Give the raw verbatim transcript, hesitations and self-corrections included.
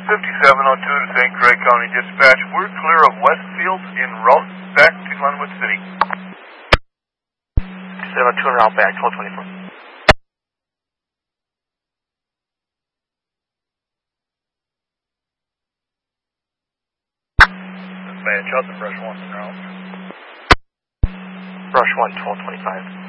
fifty-seven oh two to Saint Croix County Dispatch. We're clear of Westfield en route back to Glenwood City. fifty-seven oh two en route back, twelve twenty-four. Dispatch out to Brush one en route. Brush one, twelve twenty-five.